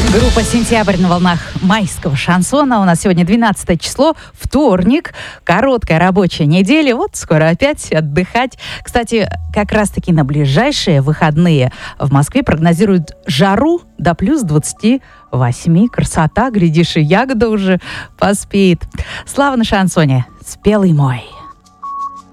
Группа «Сентябрь» на волнах майского шансона. У нас сегодня 12 число, вторник, короткая рабочая неделя. Вот скоро опять отдыхать. Кстати, как раз-таки на ближайшие выходные в Москве прогнозируют жару до плюс 28. Красота, глядишь, и ягода уже поспеет. Слава на шансоне. Спелый мой.